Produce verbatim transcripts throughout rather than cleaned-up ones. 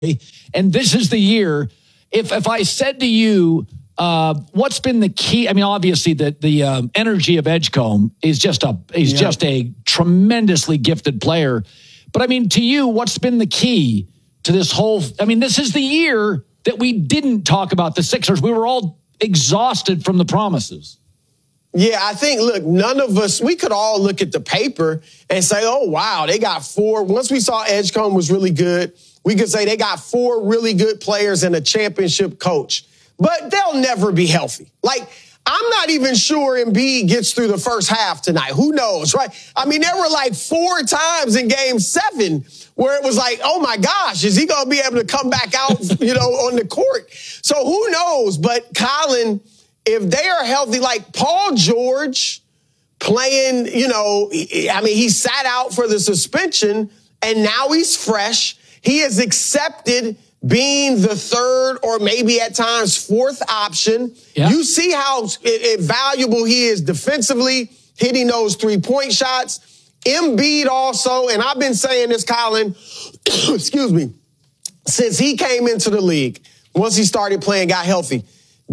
And this is the year. If if I said to you, uh, what's been the key? I mean, obviously the the um, energy of Edgecombe is just a is yeah. just a tremendously gifted player. But I mean, to you, what's been the key to this whole? I mean, this is the year that we didn't talk about the Sixers. We were all exhausted from the promises. Yeah, I think, look, none of us, we could all look at the paper and say, oh, wow, they got four. Once we saw Edgecombe was really good, we could say they got four really good players and a championship coach. But they'll never be healthy. Like, I'm not even sure Embiid gets through the first half tonight. Who knows, right? I mean, there were like four times in game seven where it was like, oh, my gosh, is he going to be able to come back out, you know, on the court? So who knows? But Colin, if they are healthy, like Paul George playing, you know, I mean, he sat out for the suspension and now he's fresh. He has accepted being the third or maybe at times fourth option. Yeah. You see how valuable he is defensively, hitting those three-point shots. Embiid also, and I've been saying this, Colin, excuse me, since he came into the league, once he started playing, got healthy.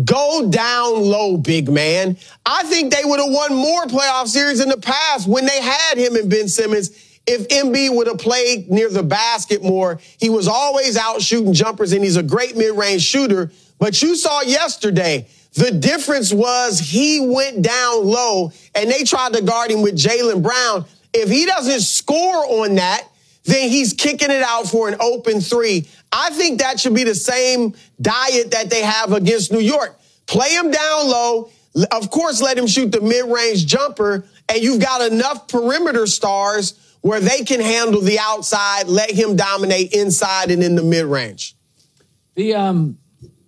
Go down low, big man. I think they would have won more playoff series in the past when they had him and Ben Simmons. If Embiid would have played near the basket more, he was always out shooting jumpers, and he's a great mid-range shooter. But you saw yesterday, the difference was he went down low, and they tried to guard him with Jaylen Brown. If he doesn't score on that, then he's kicking it out for an open three. I think that should be the same diet that they have against New York. Play him down low. Of course, let him shoot the mid-range jumper, and you've got enough perimeter stars where they can handle the outside, let him dominate inside and in the mid-range. The um,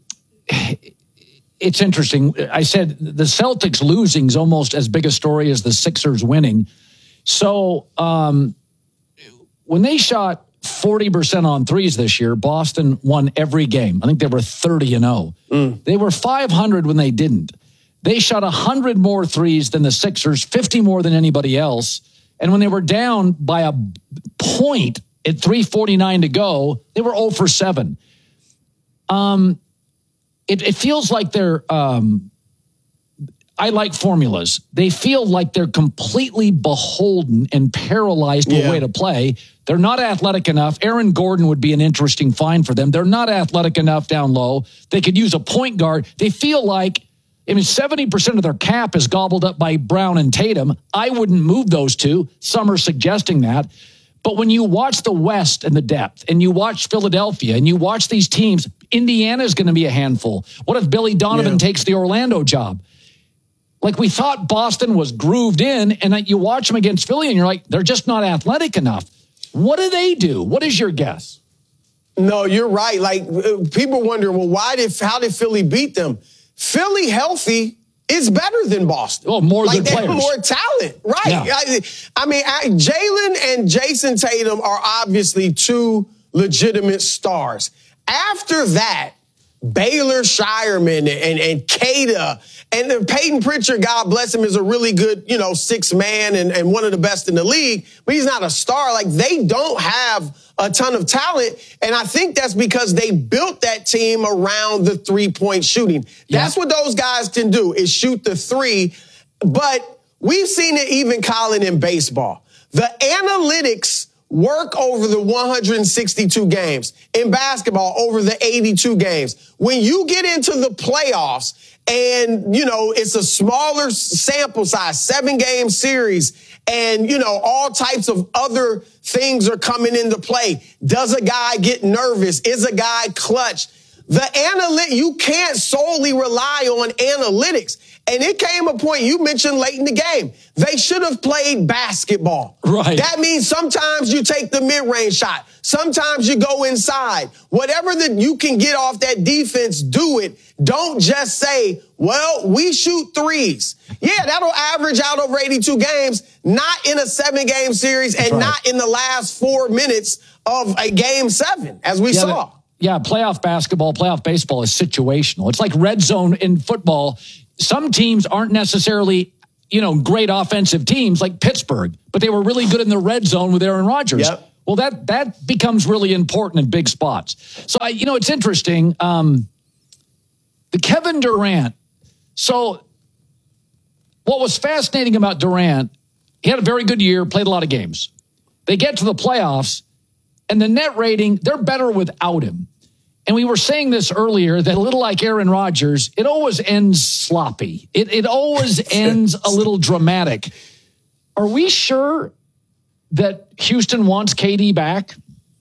it's interesting. I said the Celtics losing is almost as big a story as the Sixers winning. So um, when they shot forty percent on threes this year, Boston won every game. I think they were thirty and oh. Mm. They were five hundred when they didn't. They shot one hundred more threes than the Sixers, fifty more than anybody else. And when they were down by a point at three forty-nine to go, they were oh for seven. Um, it, it feels like they're, um, I like formulas. They feel like they're completely beholden and paralyzed to yeah. a way to play. They're not athletic enough. Aaron Gordon would be an interesting find for them. They're not athletic enough down low. They could use a point guard. They feel like, I mean, seventy percent of their cap is gobbled up by Brown and Tatum. I wouldn't move those two. Some are suggesting that. But when you watch the West and the depth, and you watch Philadelphia, and you watch these teams, Indiana's going to be a handful. What if Billy Donovan yeah. takes the Orlando job? Like, we thought Boston was grooved in, and you watch them against Philly, and you're like, they're just not athletic enough. What do they do? What is your guess? No, you're right. Like, people wonder, well, why did, how did Philly beat them? Philly healthy is better than Boston. Oh, more like good they players. Have more talent. Right. Yeah. I, I mean, I, Jaylen and Jason Tatum are obviously two legitimate stars. After that, Baylor Shireman and, and, and Kada and then Peyton Pritchard, God bless him, is a really good, you know, six man and, and one of the best in the league, but he's not a star. Like, they don't have a ton of talent. And I think that's because they built that team around the three-point shooting. Yeah. That's what those guys can do, is shoot the three. But we've seen it even, Colin, in baseball. The analytics work over the one hundred sixty-two games. In basketball, over the eighty-two games. When you get into the playoffs and, you know, it's a smaller sample size, seven-game series, and, you know, all types of other things are coming into play. Does a guy get nervous? Is a guy clutch? The analytic, you can't solely rely on analytics. And it came a point, you mentioned late in the game, they should have played basketball. Right. That means sometimes you take the mid-range shot. Sometimes you go inside. Whatever that you can get off that defense, do it. Don't just say, well, we shoot threes. Yeah, that'll average out over eighty-two games, not in a seven-game series and right. not in the last four minutes of a game seven, as we yeah, saw. But, yeah, playoff basketball, playoff baseball is situational. It's like red zone in football. Some teams aren't necessarily, you know, great offensive teams like Pittsburgh, but they were really good in the red zone with Aaron Rodgers. Yep. Well, that that becomes really important in big spots. So, I, you know, it's interesting. Um, the Kevin Durant. So what was fascinating about Durant, he had a very good year, played a lot of games. They get to the playoffs, and the net rating, they're better without him. And we were saying this earlier, that a little like Aaron Rodgers, it always ends sloppy. It, it always ends a little dramatic. Are we sure that Houston wants K D back?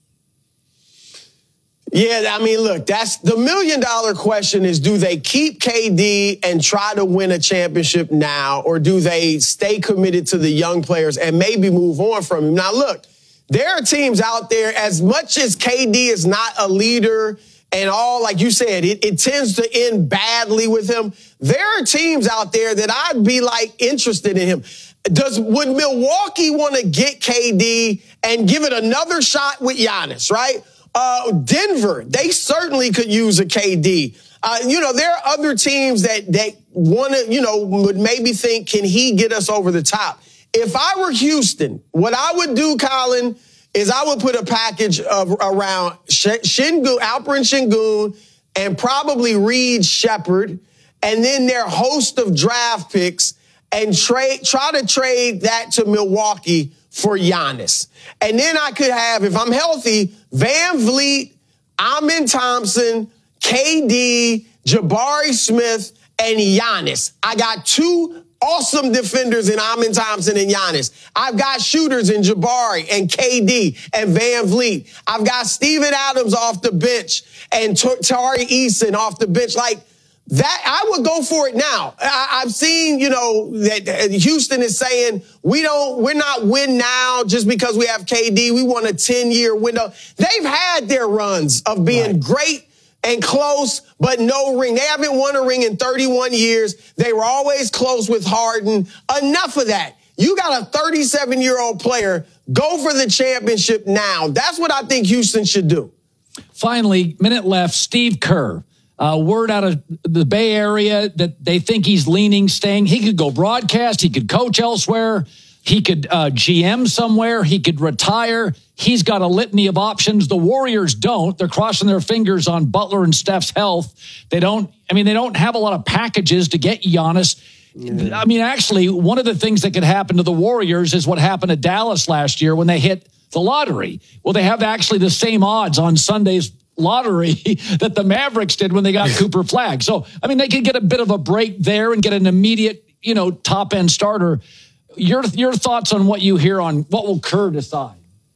Yeah, I mean, look, that's the million dollar question is, do they keep K D and try to win a championship now, or do they stay committed to the young players and maybe move on from him? Now, look, there are teams out there, as much as K D is not a leader and all, like you said, it, it tends to end badly with him. There are teams out there that I'd be like interested in him. Does would Milwaukee want to get K D and give it another shot with Giannis, right? Uh, Denver, they certainly could use a K D. Uh, you know, there are other teams that, that want to, you know, would maybe think, can he get us over the top? If I were Houston, what I would do, Colin, is I would put a package of around Şengün, Alperen Şengün, and probably Reed Shepherd, and then their host of draft picks, and trade, try to trade that to Milwaukee for Giannis. And then I could have, if I'm healthy, Van Vliet, Amen Thompson, K D, Jabari Smith, and Giannis. I got two awesome defenders in Amen Thompson and Giannis. I've got shooters in Jabari and K D and Van Vliet. I've got Steven Adams off the bench and Tari Eason off the bench. Like, that, I would go for it now. I, I've seen, you know, that Houston is saying we don't, we're not win now just because we have K D. We want a ten-year window. They've had their runs of being right. great and close, but no ring. They haven't won a ring in thirty-one years. They were always close with Harden. Enough of that. You got a thirty-seven-year-old player. Go for the championship now. That's what I think Houston should do. Finally, minute left. Steve Kerr. Uh, word out of the Bay Area that they think he's leaning, staying. He could go broadcast. He could coach elsewhere. He could uh, G M somewhere. He could retire. He's got a litany of options. The Warriors don't. They're crossing their fingers on Butler and Steph's health. They don't, I mean, they don't have a lot of packages to get Giannis. Yeah. I mean, actually, one of the things that could happen to the Warriors is what happened to Dallas last year when they hit the lottery. Well, they have actually the same odds on Sunday's lottery that the Mavericks did when they got Cooper Flagg. So, I mean, they could get a bit of a break there and get an immediate, you know, top end starter. Your your thoughts on what you hear on what will Kerr decide?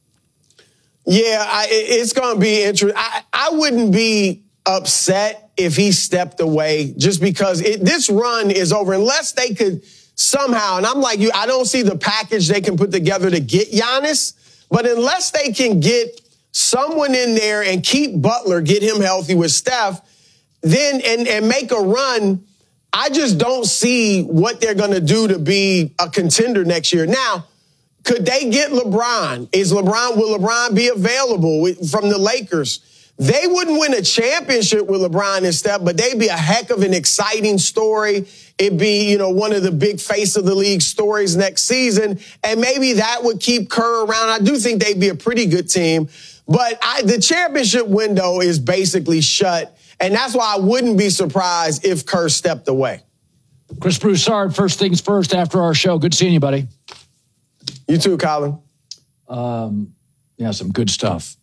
Yeah, I, it's going to be interesting. I, I wouldn't be upset if he stepped away just because it, this run is over unless they could somehow, and I'm like you, I don't see the package they can put together to get Giannis, but unless they can get someone in there and keep Butler, get him healthy with Steph, then and, and make a run, I just don't see what they're going to do to be a contender next year. Now, could they get LeBron? Is LeBron, will LeBron be available from the Lakers? They wouldn't win a championship with LeBron and Steph, but they'd be a heck of an exciting story. It'd be, you know, one of the big face of the league stories next season. And maybe that would keep Kerr around. I do think they'd be a pretty good team. But I, the championship window is basically shut, and that's why I wouldn't be surprised if Kerr stepped away. Chris Broussard, first things first after our show. Good seeing you, buddy. You too, Colin. Um, yeah, some good stuff.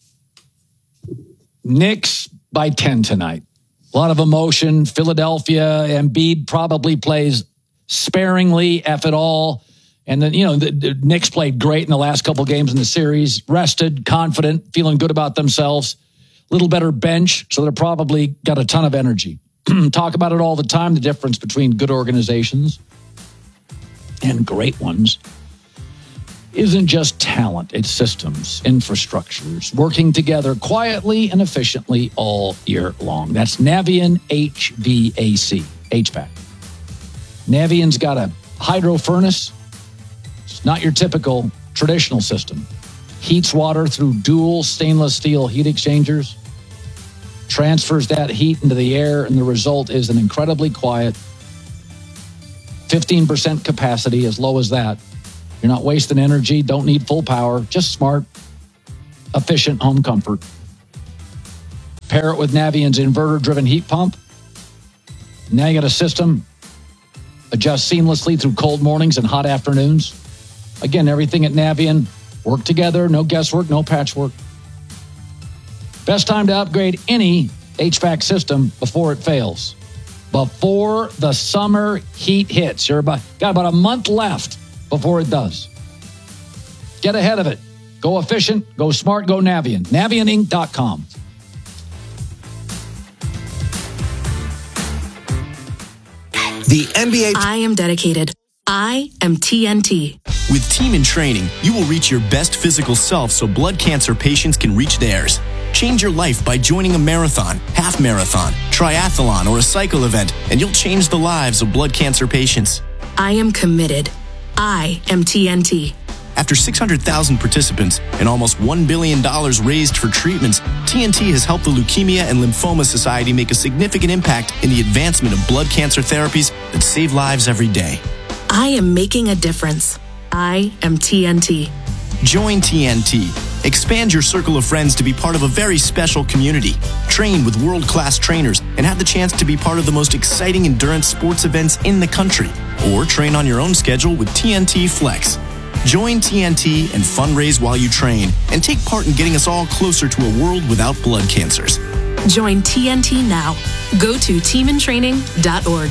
Knicks by ten tonight. A lot of emotion. Philadelphia, Embiid probably plays sparingly, F it all. And then, you know, the, the Knicks played great in the last couple games in the series, rested, confident, feeling good about themselves, a little better bench, so they're probably got a ton of energy. Talk about it all the time, the difference between good organizations and great ones isn't just talent, it's systems, infrastructures, working together quietly and efficiently all year long. That's Navien H V A C, H V A C. Navien's got a hydro furnace. Not your typical traditional system. Heats water through dual stainless steel heat exchangers, transfers that heat into the air, and the result is an incredibly quiet fifteen percent capacity, as low as that. You're not wasting energy, don't need full power, just smart. efficient home comfort. Pair it with Navient's inverter-driven heat pump. Now you got a system adjusts seamlessly through cold mornings and hot afternoons. Again, everything at Navient work together, no guesswork, no patchwork. Best time to upgrade any H V A C system before it fails. Before the summer heat hits. You're about, got about a month left before it does. Get ahead of it. Go efficient, go smart, go Navient. Navient Inc dot com. The N B A... I am dedicated. I am T N T. With Team in Training, you will reach your best physical self so blood cancer patients can reach theirs. Change your life by joining a marathon, half marathon, triathlon, or a cycle event, and you'll change the lives of blood cancer patients. I am committed. I am T N T. After six hundred thousand participants and almost one billion dollars raised for treatments, T N T has helped the Leukemia and Lymphoma Society make a significant impact in the advancement of blood cancer therapies that save lives every day. I am making a difference. I am T N T. Join T N T. Expand your circle of friends to be part of a very special community. Train with world-class trainers and have the chance to be part of the most exciting endurance sports events in the country. Or train on your own schedule with T N T Flex. Join T N T and fundraise while you train and take part in getting us all closer to a world without blood cancers. Join T N T now. Go to team in training dot org.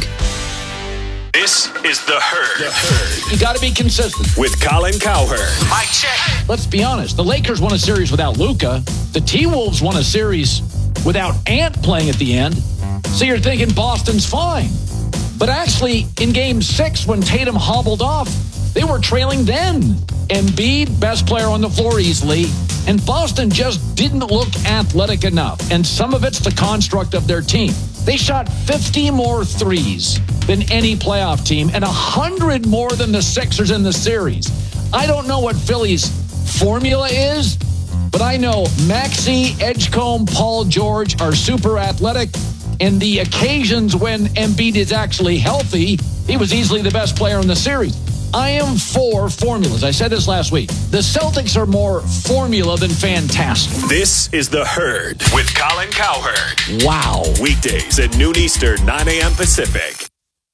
This is The Herd. The Herd. You got to be consistent. With Colin Cowherd. Mic check. Let's be honest. The Lakers won a series without Luka. The T-Wolves won a series without Ant playing at the end. So you're thinking Boston's fine. But actually, in game six, when Tatum hobbled off, they were trailing then. Embiid, best player on the floor easily. And Boston just didn't look athletic enough. And some of it's the construct of their team. They shot fifty more threes than any playoff team and one hundred more than the Sixers in the series. I don't know what Philly's formula is, but I know Maxey, Edgecombe, Paul George are super athletic. And the occasions when Embiid is actually healthy, he was easily the best player in the series. I am for formulas. I said this last week. The Celtics are more formula than fantastic. This is The Herd with Colin Cowherd. Wow. Weekdays at noon Eastern, nine a.m. Pacific.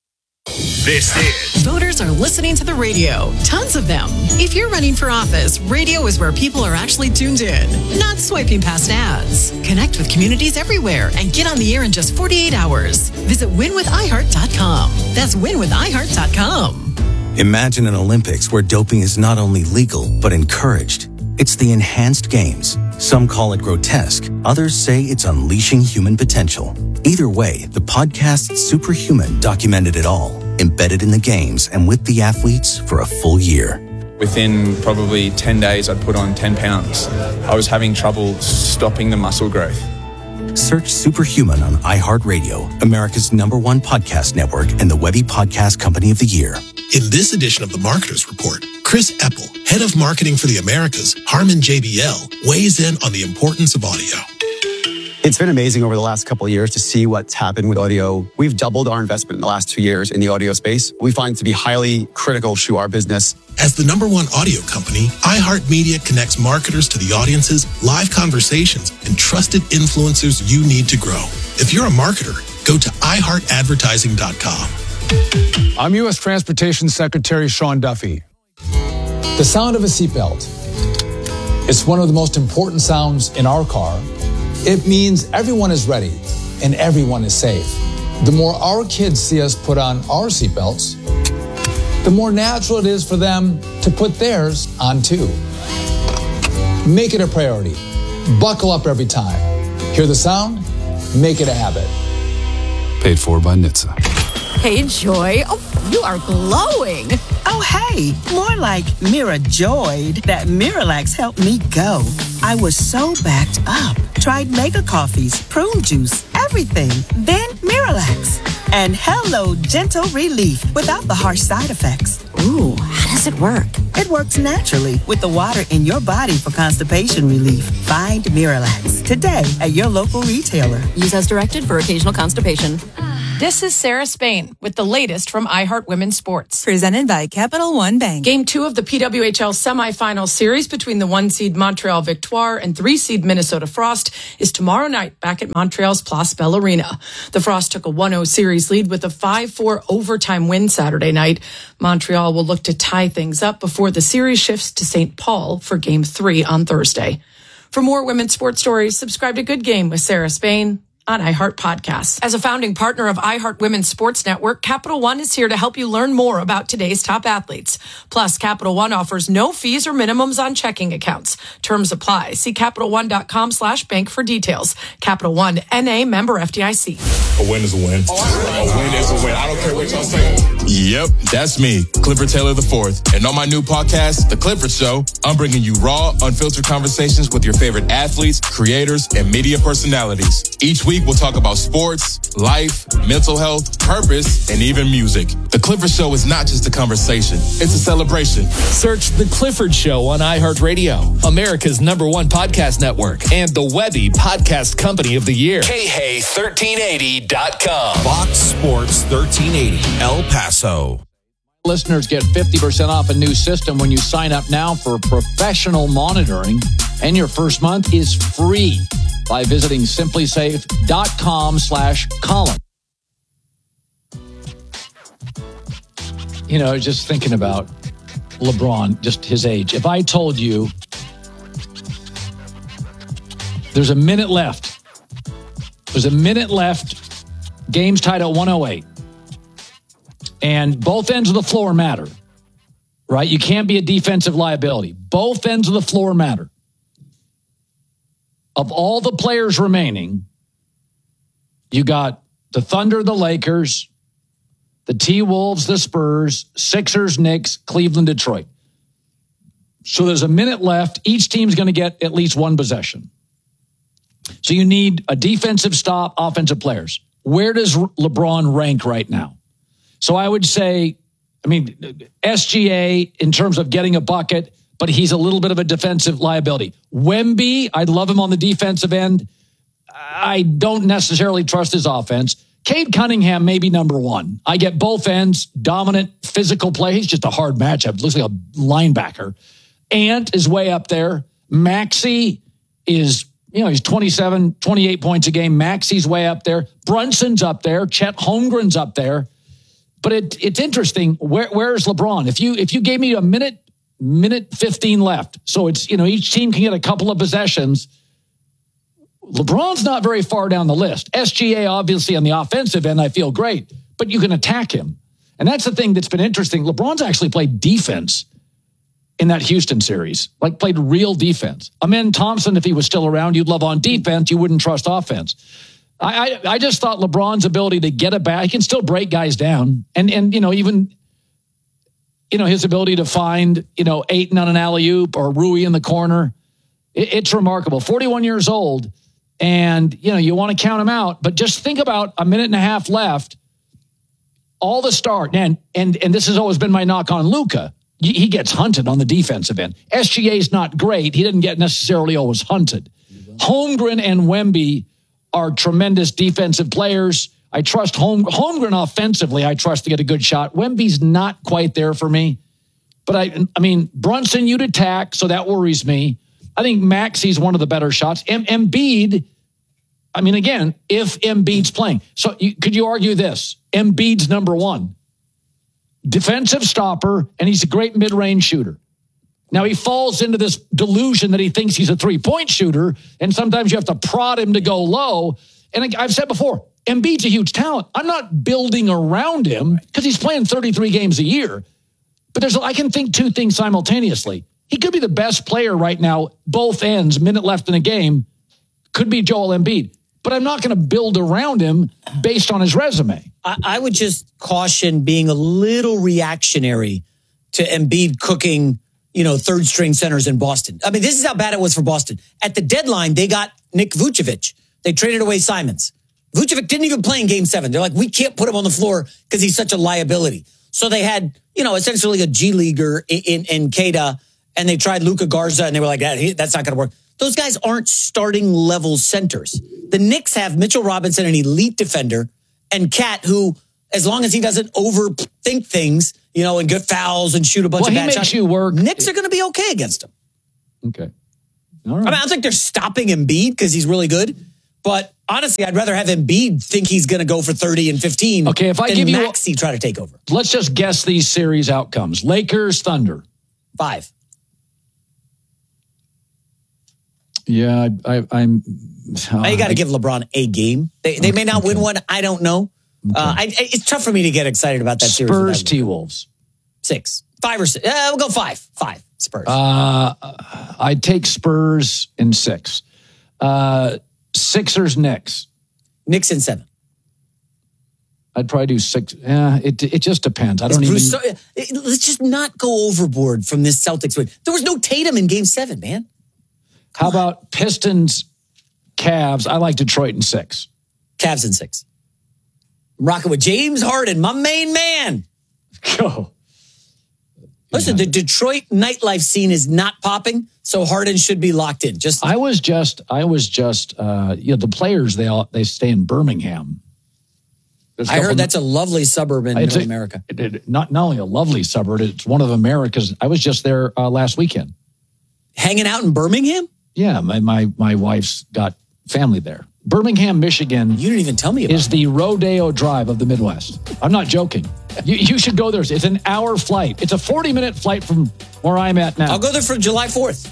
This is... Voters are listening to the radio. Tons of them. If you're running for office, radio is where people are actually tuned in, not swiping past ads. Connect with communities everywhere and get on the air in just forty-eight hours. Visit win with i heart dot com. That's win with i heart dot com. Imagine an Olympics where doping is not only legal, but encouraged. It's the enhanced games. Some call it grotesque. Others say it's unleashing human potential. Either way, the podcast Superhuman documented it all, embedded in the games and with the athletes for a full year. Within probably ten days, I'd put on ten pounds. I was having trouble stopping the muscle growth. Search Superhuman on iHeartRadio, America's number one podcast network and the Webby Podcast Company of the Year. In this edition of the Marketers Report, Chris Eppel, head of marketing for the Americas, Harman J B L, weighs in on the importance of audio. It's been amazing over the last couple of years to see what's happened with audio. We've doubled our investment in the last two years in the audio space. We find it to be highly critical to our business. As the number one audio company, iHeartMedia connects marketers to the audiences, live conversations, and trusted influencers you need to grow. If you're a marketer, go to i heart advertising dot com. I'm U S Transportation Secretary Sean Duffy. The sound of a seatbelt. It's one of the most important sounds in our car. It means everyone is ready and everyone is safe. The more our kids see us put on our seatbelts, the more natural it is for them to put theirs on too. Make it a priority. Buckle up every time. Hear the sound? Make it a habit. Paid for by N H T S A. Hey, Joy. Oh, you are glowing. Oh, hey. More like Mira joyed that Miralax helped me go. I was so backed up. Tried mega coffees, prune juice, everything. Then Miralax. And hello, gentle relief without the harsh side effects. Ooh, how does it work? It works naturally with the water in your body for constipation relief. Find Miralax today at your local retailer. Use as directed for occasional constipation. This is Sarah Spain with the latest from iHeart Women's Sports. Presented by Capital One Bank. Game two of the P W H L semifinal series between the one-seed Montreal Victoire and three-seed Minnesota Frost is tomorrow night back at Montreal's Place Bell Arena. The Frost took a one oh series lead with a five four overtime win Saturday night. Montreal will look to tie things up before the series shifts to Saint Paul for Game three on Thursday. For more women's sports stories, subscribe to Good Game with Sarah Spain on iHeart Podcasts. As a founding partner of iHeart Women's Sports Network, Capital One is here to help you learn more about today's top athletes. Plus, Capital One offers no fees or minimums on checking accounts. Terms apply. See CapitalOne.com slash bank for details. Capital One, N A member F D I C. A win is a win. A win is a win. I don't care what y'all say. Yep, that's me, Clifford Taylor the fourth. And on my new podcast, The Clifford Show, I'm bringing you raw, unfiltered conversations with your favorite athletes, creators, and media personalities. Each week, we'll talk about sports, life, mental health, purpose, and even music. The Clifford Show is not just a conversation. It's a celebration. Search The Clifford Show on iHeartRadio, America's number one podcast network, and the Webby Podcast Company of the Year. K Hay thirteen eighty dot com. Fox Sports thirteen eighty, El Paso. Listeners get fifty percent off a new system when you sign up now for professional monitoring, and your first month is free by visiting simplysafe.com slash Colin. You know, just thinking about LeBron, just his age. If I told you there's a minute left, there's a minute left, game's tied at one oh eight, and both ends of the floor matter, right? You can't be a defensive liability. Both ends of the floor matter. Of all the players remaining, you got the Thunder, the Lakers, the T-Wolves, the Spurs, Sixers, Knicks, Cleveland, Detroit. So there's a minute left. Each team's going to get at least one possession. So you need a defensive stop, offensive players. Where does LeBron rank right now? So I would say, I mean, S G A in terms of getting a bucket, but he's a little bit of a defensive liability. Wemby, I love him on the defensive end. I don't necessarily trust his offense. Cade Cunningham may be number one. I get both ends, dominant, physical play. He's just a hard matchup. Looks like a linebacker. Ant is way up there. Maxey is, you know, he's twenty-seven, twenty-eight points a game. Maxey's way up there. Brunson's up there. Chet Holmgren's up there. But it, it's interesting. Where, where's LeBron? If you if you gave me a minute, minute fifteen left, so it's, you know, each team can get a couple of possessions. LeBron's not very far down the list. S G A, obviously, on the offensive end, I feel great, but you can attack him. And that's the thing that's been interesting. LeBron's actually played defense in that Houston series, like played real defense. Amen Thompson, if he was still around, you'd love on defense. You wouldn't trust offense. I, I, I just thought LeBron's ability to get it back, he can still break guys down. And, and you know, even, you know, his ability to find, you know, Ayton on an alley-oop or Rui in the corner, it, it's remarkable. forty-one years old, and, you know, you want to count him out, but just think about a minute and a half left, all the start. And, and, and this has always been my knock on Luka. He gets hunted on the defensive end. S G A's not great. He didn't get necessarily always hunted. Holmgren and Wemby are tremendous defensive players. I trust Holm, Holmgren offensively. I trust to get a good shot. Wemby's not quite there for me. But, I I mean, Brunson, you'd attack, so that worries me. I think Maxey's one of the better shots. M- Embiid, I mean, again, if Embiid's playing. So you, could you argue this? Embiid's number one. Defensive stopper, and he's a great mid-range shooter. Now, he falls into this delusion that he thinks he's a three-point shooter, and sometimes you have to prod him to go low. And I've said before, Embiid's a huge talent. I'm not building around him because he's playing thirty-three games a year. But there's I can think two things simultaneously. He could be the best player right now, both ends, minute left in a game, could be Joel Embiid. But I'm not going to build around him based on his resume. I, I would just caution being a little reactionary to Embiid cooking, you know, third string centers in Boston. I mean, this is how bad it was for Boston. At the deadline, they got Nick Vucevic. They traded away Simons. Vucevic didn't even play in game seven. They're like, we can't put him on the floor because he's such a liability. So they had, you know, essentially a G leaguer in, in, in Queta, and they tried Luka Garza, and they were like, that, that's not going to work. Those guys aren't starting level centers. The Knicks have Mitchell Robinson, an elite defender, and Cat, who, as long as he doesn't overthink things, you know, and get fouls and shoot a bunch well, of bad he makes shots, you work. Knicks are going to be okay against him. Okay. All right. I mean, I don't think they're stopping Embiid because he's really good. But honestly, I'd rather have Embiid think he's going to go for thirty and fifteen. Okay, if I than give you Maxey try to take over. Let's just guess these series outcomes. Lakers, Thunder. Five. Yeah, I, I, I'm. Uh, now you got to give LeBron a game. They they may not okay. win one. I don't know. Okay. Uh, I, it's tough for me to get excited about that Spurs, series. Spurs, T-Wolves. Six. Five or six. Uh, we'll go five. Five. Spurs. Uh, I'd take Spurs in six. Uh, Sixers, Knicks. Knicks in seven. I'd probably do six. Yeah, it it just depends. I don't even. So, let's just not go overboard from this Celtics win. There was no Tatum in Game Seven, man. How about Pistons, Cavs? I like Detroit in six. Cavs in six. I'm rocking with James Harden, my main man. Go. Listen, the Detroit nightlife scene is not popping, so Harden should be locked in. Just I was just, I was just, uh, you know, the players they all they stay in Birmingham. I heard that's a lovely suburb in Middle America. It, it, not not only a lovely suburb, it's one of America's. I was just there uh, last weekend, hanging out in Birmingham. Yeah, my my my wife's got family there. Birmingham, Michigan. You didn't even tell me about is it. the Rodeo Drive of the Midwest. I'm not joking. You, you should go there. It's an hour flight. It's a forty minute flight from where I'm at now. I'll go there for July fourth.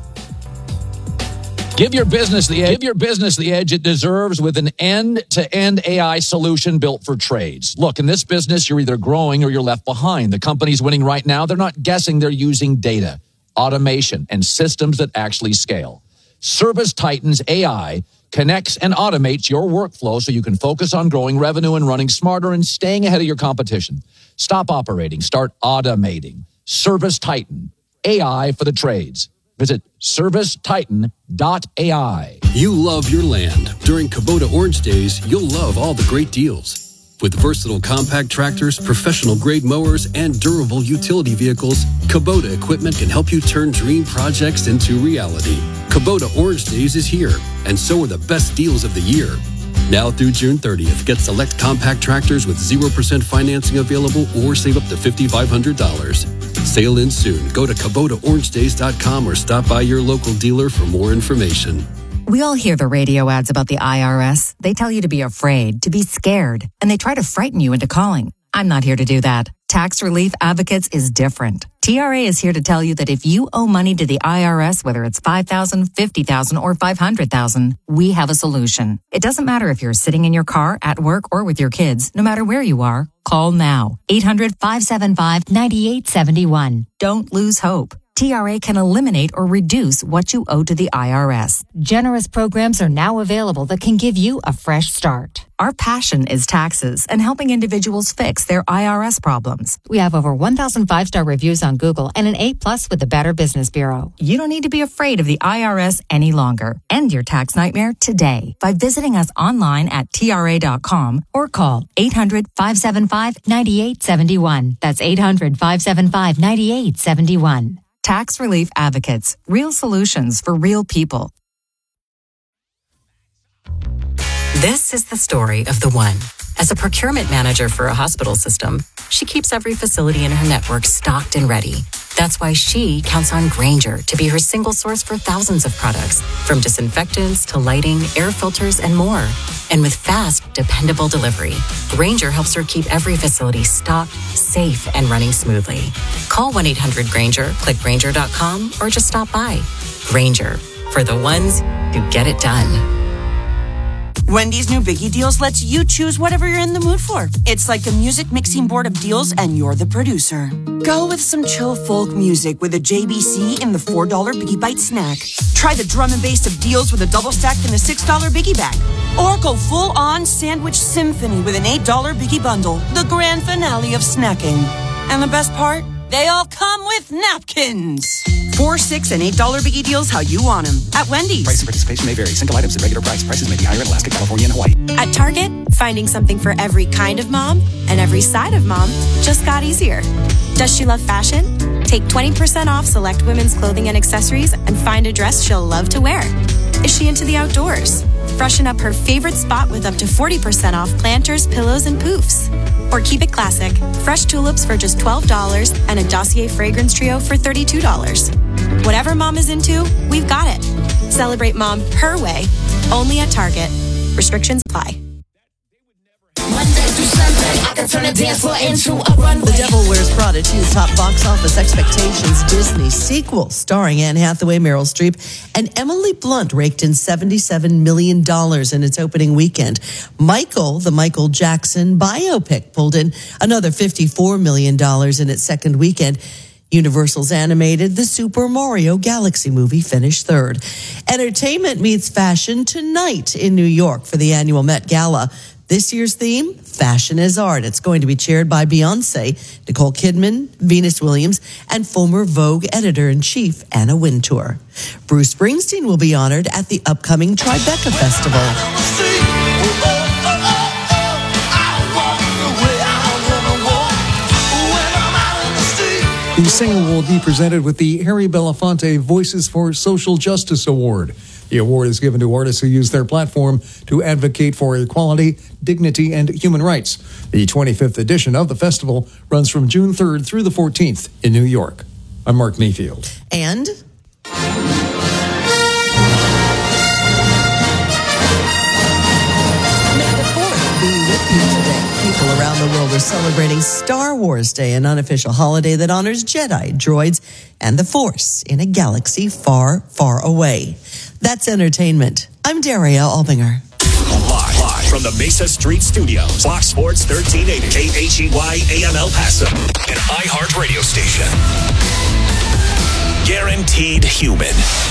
Give your business the edge. Give your business the edge it deserves with an end-to-end A I solution built for trades. Look, in this business, you're either growing or you're left behind. The companies winning right now, they're not guessing. They're using data, automation, and systems that actually scale. Service Titan's A I connects and automates your workflow so you can focus on growing revenue and running smarter and staying ahead of your competition. Stop operating. Start automating. Service Titan, A I for the trades. Visit service titan dot A I. You love your land. During Kubota Orange Days, you'll love all the great deals. With versatile compact tractors, professional-grade mowers, and durable utility vehicles, Kubota equipment can help you turn dream projects into reality. Kubota Orange Days is here, and so are the best deals of the year. Now through June thirtieth, get select compact tractors with zero percent financing available or save up to five thousand five hundred dollars. Sale in soon. Go to Kubota Orange Days dot com or stop by your local dealer for more information. We all hear the radio ads about the I R S. They tell you to be afraid, to be scared, and they try to frighten you into calling. I'm not here to do that. Tax Relief Advocates is different. T R A is here to tell you that if you owe money to the I R S, whether it's five thousand dollars, fifty thousand dollars, or five hundred thousand dollars, we have a solution. It doesn't matter if you're sitting in your car, at work, or with your kids. No matter where you are, call now. eight hundred, five seven five, nine eight seven one. Don't lose hope. T R A can eliminate or reduce what you owe to the I R S. Generous programs are now available that can give you a fresh start. Our passion is taxes and helping individuals fix their I R S problems. We have over one thousand five-star reviews on Google and an A plus with the Better Business Bureau. You don't need to be afraid of the I R S any longer. End your tax nightmare today by visiting us online at T R A dot com or call eight hundred, five seven five, nine eight seven one. That's eight hundred, five seven five, nine eight seven one. Tax Relief Advocates. Real solutions for real people. This is the story of the one. As a procurement manager for a hospital system, she keeps every facility in her network stocked and ready. That's why she counts on Grainger to be her single source for thousands of products, from disinfectants to lighting, air filters, and more. And with fast, dependable delivery, Grainger helps her keep every facility stocked, safe, and running smoothly. Call one eight hundred Grainger, click Grainger dot com, or just stop by. Grainger, for the ones who get it done. Wendy's new Biggie Deals lets you choose whatever you're in the mood for. It's like a music mixing board of deals, and you're the producer. Go with some chill folk music with a J B C in the four dollar Biggie Bite snack. Try the drum and bass of deals with a double stack in the six dollar Biggie Bag. Or go full-on sandwich symphony with an eight dollar Biggie Bundle, the grand finale of snacking. And the best part? They all come with napkins. Four, six, and eight dollar Biggie Deals how you want them at Wendy's. Price and participation may vary. Single items at regular price. Prices may be higher in Alaska, California, and Hawaii. At Target, finding something for every kind of mom and every side of mom just got easier. Does she love fashion? Take twenty percent off select women's clothing and accessories and find a dress she'll love to wear. Is she into the outdoors? Freshen up her favorite spot with up to forty percent off planters, pillows, and poofs. Or keep it classic. Fresh tulips for just twelve dollars and a Dossier fragrance trio for thirty-two dollars. Whatever mom is into, we've got it. Celebrate mom her way, only at Target. Restrictions apply. The Devil Wears Prada two top box office expectations Disney sequel starring Anne Hathaway, Meryl Streep, and Emily Blunt raked in seventy-seven million dollars in its opening weekend. Michael, the Michael Jackson biopic, pulled in another fifty-four million dollars in its second weekend. Universal's animated The Super Mario Galaxy movie finished third. Entertainment meets fashion tonight in New York for the annual Met Gala. This year's theme, Fashion is Art. It's going to be chaired by Beyonce, Nicole Kidman, Venus Williams, and former Vogue editor-in-chief Anna Wintour. Bruce Springsteen will be honored at the upcoming Tribeca Festival. The singer will be presented with the Harry Belafonte Voices for Social Justice Award. The award is given to artists who use their platform to advocate for equality, dignity, and human rights. The twenty-fifth edition of the festival runs from June third through the fourteenth in New York. I'm Mark Mayfield. And... People around the world are celebrating Star Wars Day, an unofficial holiday that honors Jedi, droids, and the Force in a galaxy far, far away. That's entertainment. I'm Daria Albinger. Live, live from the Mesa Street Studios, Fox Sports thirteen eighty, K H E Y A M El Paso, an iHeart radio station. Guaranteed Human.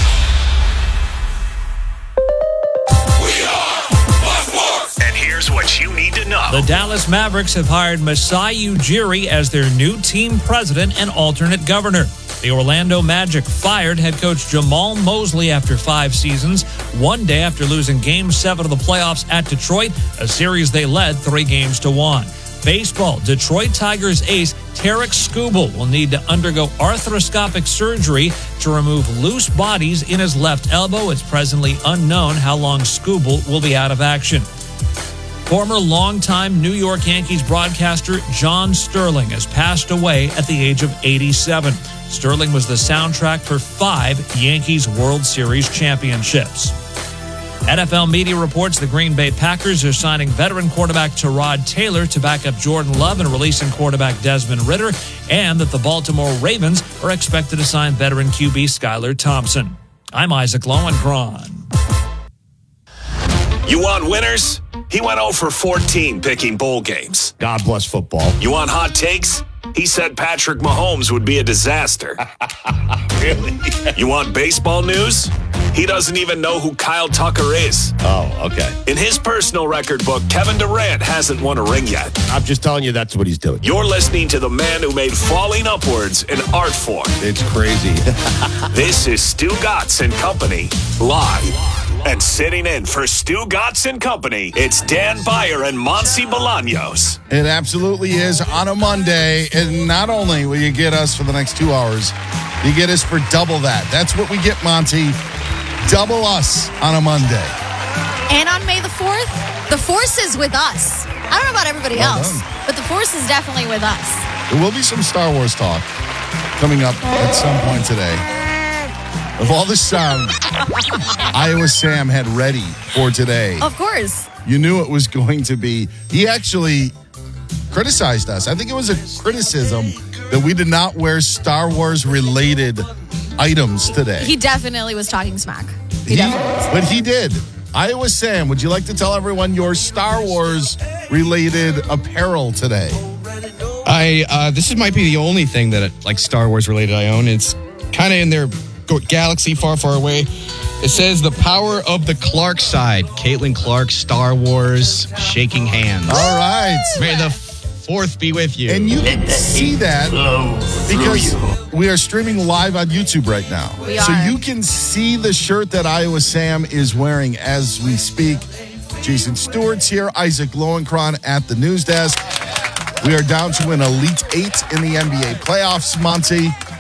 And here's what you need to know. The Dallas Mavericks have hired Masai Ujiri as their new team president and alternate governor. The Orlando Magic fired head coach Jamal Mosley after five seasons, one day after losing Game seven of the playoffs at Detroit, a series they led three games to one. Baseball, Detroit Tigers ace Tarek Skubal will need to undergo arthroscopic surgery to remove loose bodies in his left elbow. It's presently unknown how long Skubal will be out of action. Former longtime New York Yankees broadcaster John Sterling has passed away at the age of eighty-seven. Sterling was the soundtrack for five Yankees World Series championships. N F L media reports the Green Bay Packers are signing veteran quarterback Tyrod Taylor to back up Jordan Love and releasing quarterback Desmond Ridder, and that the Baltimore Ravens are expected to sign veteran Q B Skylar Thompson. I'm Isaac Lowenkron. You want winners? He went oh for fourteen picking bowl games. God bless football. You want hot takes? He said Patrick Mahomes would be a disaster. Really? You want baseball news? He doesn't even know who Kyle Tucker is. Oh, okay. In his personal record book, Kevin Durant hasn't won a ring yet. I'm just telling you that's what he's doing. You're listening to the man who made falling upwards an art form. It's crazy. This is Stu Gatz and Company, live. And sitting in for Stu Gatz and Company, it's Dan Byer and Monty Bolaños. It absolutely is on a Monday. And not only will you get us for the next two hours, you get us for double that. That's what we get, Monty. Double us on a Monday. And on May the fourth, the Force is with us. I don't know about everybody Well else, done. but the Force is definitely with us. There will be some Star Wars talk coming up at some point today. Of all the sound Iowa Sam had ready for today, Of course. you knew it was going to be. He actually criticized us. I think it was a criticism that we did not wear Star Wars related items today. He definitely was talking smack. He, He- definitely was. but he did. Iowa Sam, would you like to tell everyone your Star Wars related apparel today? I uh, this might be the only thing that like Star Wars related I own. It's kind of in their galaxy far, far away. It says the power of the Clark side. Caitlin Clark, Star Wars, shaking hands. All right. May the fourth be with you. And you can see that because we are streaming live on YouTube right now. We so are. you can see the shirt that Iowa Sam is wearing as we speak. Jason Stewart's here, Isaac Lowenkron at the news desk. We are down to an Elite Eight in the N B A playoffs, Monty.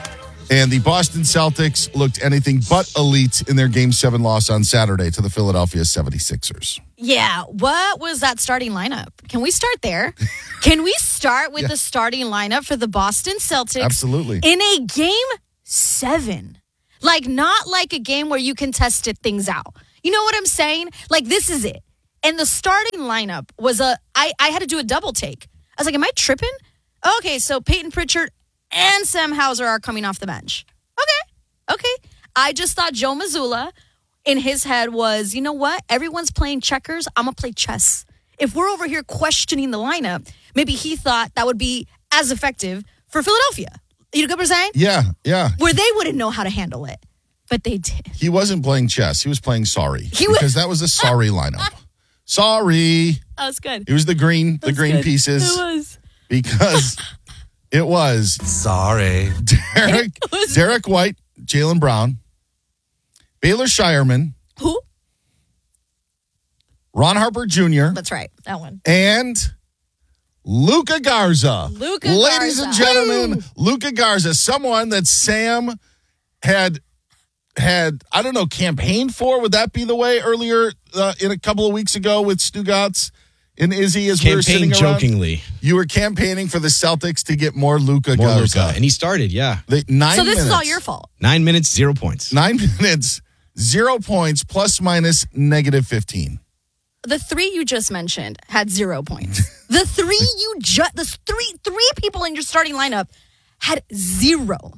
And the Boston Celtics looked anything but elite in their Game seven loss on Saturday to the Philadelphia seventy-sixers. Yeah, what was that starting lineup? Can we start there? Can we start with Yeah. the starting lineup for the Boston Celtics? Absolutely. In a Game seven. Like, not like a game where you can test it things out. You know what I'm saying? Like, this is it. And the starting lineup was a, I, I had to do a double take. I was like, am I tripping? Okay, so Peyton Pritchard and Sam Hauser are coming off the bench. Okay, okay. I just thought Joe Mazzulla in his head was, you know what? Everyone's playing checkers. I'm going to play chess. If we're over here questioning the lineup, maybe he thought that would be as effective for Philadelphia. You know what I'm saying? Yeah, yeah. Where they wouldn't know how to handle it. But they did. He wasn't playing chess. He was playing sorry. He was- because that was a sorry lineup. Sorry. That was good. It was the green, the That was green good. pieces. It was. Because it was Sorry. Derek, Derek White, Jaylen Brown, Baylor Shireman. Who? Ron Harper Junior That's right. That one. And Luka Garza. Luka Ladies Garza. and gentlemen, Luka Garza, someone that Sam had had, I don't know, campaigned for. Would that be the way earlier uh, in a couple of weeks ago with Stugotz and Izzy as we were sitting Campaign around? jokingly. You were campaigning for the Celtics to get more Luka More Garza. Luka. And he started, yeah. They, nine So this minutes. is all your fault. Nine minutes, zero points. Nine minutes, zero points, plus minus negative fifteen. The three you just mentioned had zero points. The three you just, the three three people in your starting lineup had zero.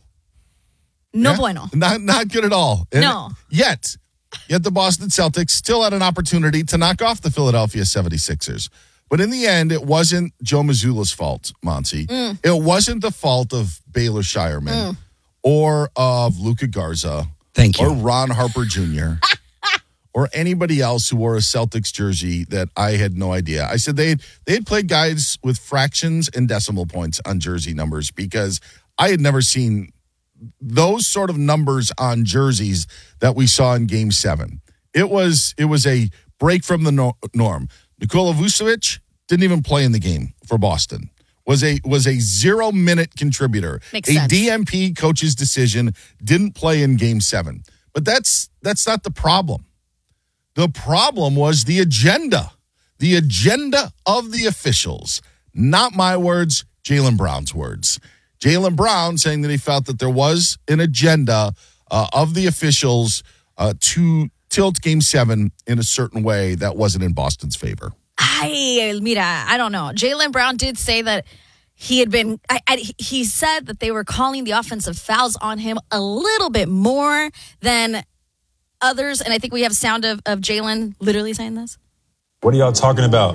No Yeah. bueno. Not not good at all. And No. Yet, yet the Boston Celtics still had an opportunity to knock off the Philadelphia seventy-sixers. But in the end, it wasn't Joe Mazzulla's fault, Monty. Mm. It wasn't the fault of Baylor Shireman Mm. or of Luka Garza. Thank you. Or Ron Harper Junior or anybody else who wore a Celtics jersey that I had no idea. I said they had, they had played guys with fractions and decimal points on jersey numbers because I had never seen those sort of numbers on jerseys that we saw in Game Seven. It was it was a break from the no- norm. Nikola Vucevic didn't even play in the game for Boston. Was a was a zero minute contributor. Makes a sense. D M P coach's decision, didn't play in Game Seven. But that's that's not the problem. The problem was the agenda. The agenda of the officials. Not my words, Jaylen Brown's words. Jaylen Brown saying that he felt that there was an agenda uh, of the officials uh, to tilt Game seven in a certain way that wasn't in Boston's favor. I, mira, I don't know. Jaylen Brown did say that he had been, I, I, he said that they were calling the offensive fouls on him a little bit more than others. And I think we have sound of, of Jaylen literally saying this. What are y'all talking about?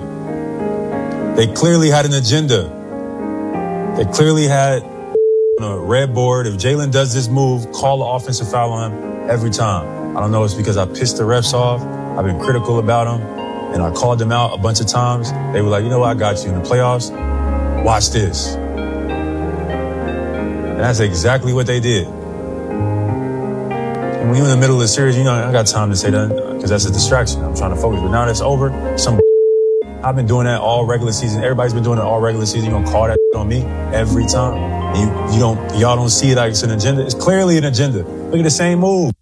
They clearly had an agenda. They clearly had on a red board. If Jaylen does this move, call the offensive foul on him every time. I don't know. It's because I pissed the refs off. I've been critical about them, and I called them out a bunch of times. They were like, you know what? I got you in the playoffs. Watch this. And that's exactly what they did. And when you're in the middle of the series, you know, I got time to say that because that's a distraction. I'm trying to focus. But now that's over, some I've been doing that all regular season. Everybody's been doing it all regular season. You're going to call that on me every time. And you, you don't, y'all don't see it like it's an agenda. It's clearly an agenda. Look at the same move.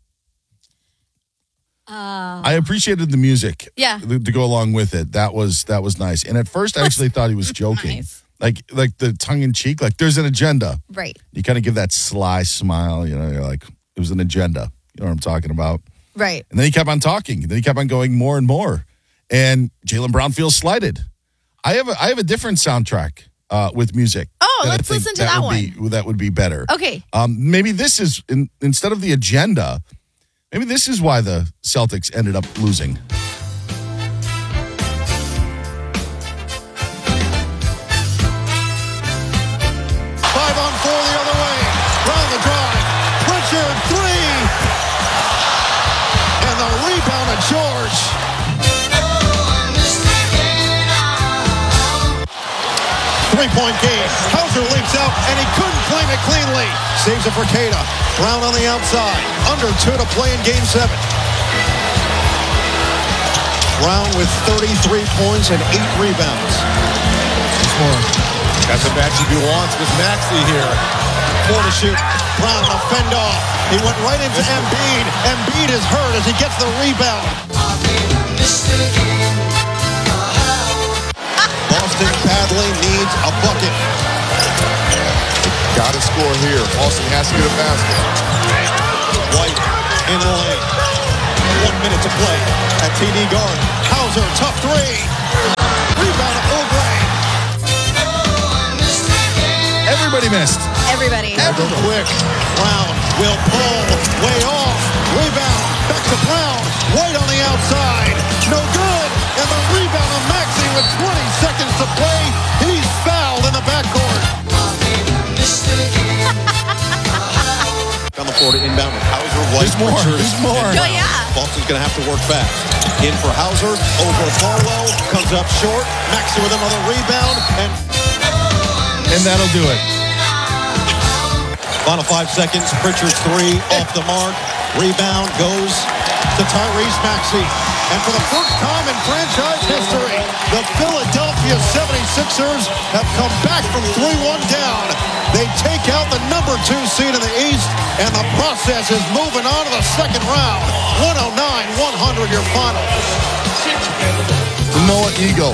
Uh, I appreciated the music. Yeah. To go along with it. That was that was nice. And at first I actually thought he was joking. Nice. Like like the tongue in cheek, like there's an agenda. Right. You kind of give that sly smile, you know, you're like, it was an agenda. You know what I'm talking about? Right. And then he kept on talking. And then he kept on going more and more. And Jaylen Brown feels slighted. I have a, I have a different soundtrack uh, with music. Oh, that I let's think listen to that would one. Be, that would be better. Okay. Um, maybe this is, in, instead of the agenda, maybe this is why the Celtics ended up losing. Five on four the other way. Round the drive. Pritchard, three. And the rebound of George. Three-point game. Hauser leaps out, and he couldn't claim it cleanly. Saves it for Queta. Brown on the outside. Under two to play in game seven. Brown with thirty-three points and eight rebounds. That's a matchup he wants with Maxey here. Four to shoot. Brown on a fend off. He went right into Embiid. Embiid is hurt as he gets the rebound. Boston badly needs a bucket. Got to score here. Boston has to get a basket. White in the lane. One minute to play at T D guard. Hauser, tough three. Rebound of Oubre. Everybody missed. Everybody. Everybody. Quick. Brown will pull. Way off. Rebound. Back to Brown. White on the outside. No good. And the rebound of Maxey with twenty seconds to play. He's fouled in the backcourt. On the floor to inbound with Hauser, White, There's more. Richards. There's more. Oh, yeah. Boston's going to have to work fast. In for Hauser, over Harlow, comes up short. Maxey with another rebound, and And that'll do it. final five seconds. Pritchard's three off the mark. Rebound goes to Tyrese Maxey. And for the first time in franchise history, the Philadelphia seventy-sixers have come back from three one down. They take out the number two seed in the East, and the process is moving on to the second round. one oh nine one hundred your final. Noah Eagle,